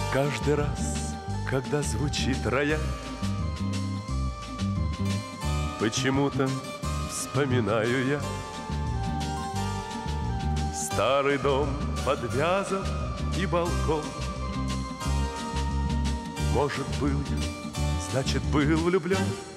Каждый раз, когда звучит рояль, почему-то вспоминаю я старый дом, подвязан и балкон. Может, был я, значит, был влюблен.